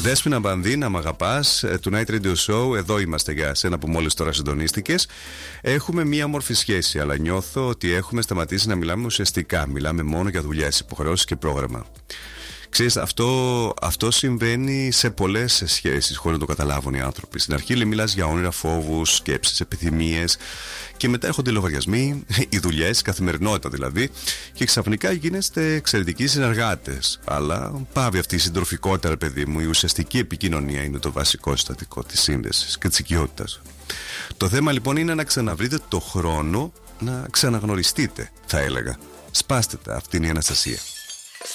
Δέσποινα Μπανδύ, να μ' αγαπάς, του Night Radio Show. Εδώ είμαστε για σένα που μόλις τώρα συντονίστηκες. Έχουμε μία όμορφη σχέση, αλλά νιώθω ότι έχουμε σταματήσει να μιλάμε ουσιαστικά. Μιλάμε μόνο για δουλειές, υποχρεώσεις και πρόγραμμα. Ξέρεις, αυτό συμβαίνει σε πολλές σχέσεις χωρίς να το καταλάβουν οι άνθρωποι. Στην αρχή μιλάς για όνειρα, φόβους, σκέψεις, επιθυμίες, και μετά έρχονται οι λογαριασμοί, οι δουλειές, η καθημερινότητα δηλαδή, και ξαφνικά γίνεστε εξαιρετικοί συνεργάτες. Αλλά πάβει αυτή η συντροφικότητα, ρε παιδί μου. Η ουσιαστική επικοινωνία είναι το βασικό συστατικό της σύνδεσης και της οικειότητας. Το θέμα λοιπόν είναι να ξαναβρείτε το χρόνο να ξαναγνωριστείτε, θα έλεγα. Σπάστε τα, αυτή είναι η Αναστασία.